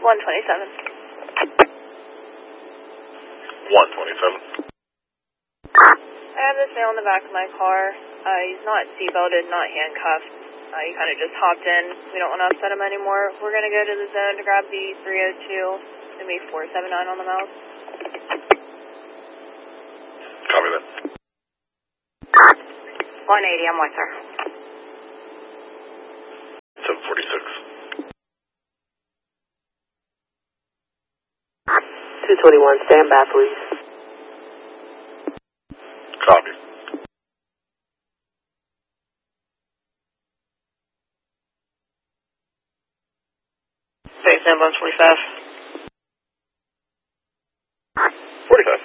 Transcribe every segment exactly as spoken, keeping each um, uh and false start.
one twenty-seven. one twenty-seven. I have this male in the back of my car. Uh, he's not seatbelted, not handcuffed. Uh, he kind of just hopped in. We don't want to upset him anymore. We're going to go to the zone to grab the three oh two. It's going to be four seven nine on the mouth. Copy that. one eighty, I'm with her. seven forty-six. two twenty-one, stand by, please. Copy. Base ambulance forty-five. forty-five.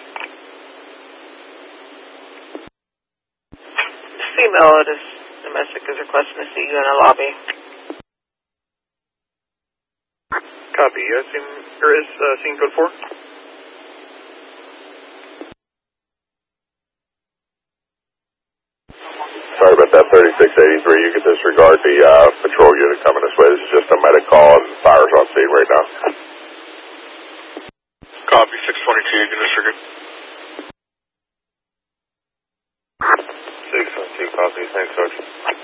Female that is domestic is requesting to see you in the lobby. Copy. Uh, scene, or is uh, scene code four? Sorry about that, thirty-six eighty-three. You can disregard the uh, patrol unit coming this way. This is just a medic call and fire's on scene right now. Copy, six twenty-two. You can disregard. six twenty-two, copy. Thanks, Sergeant.